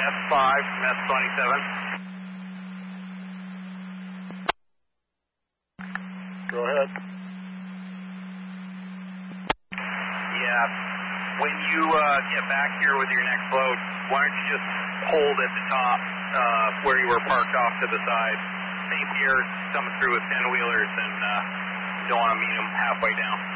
S5 from S27. Go ahead. Yeah, when you get back here with your next load, why don't you just hold at the top where you were parked off to the side. St. Pierre's coming through with 10-wheelers, and you don't want to meet them halfway down.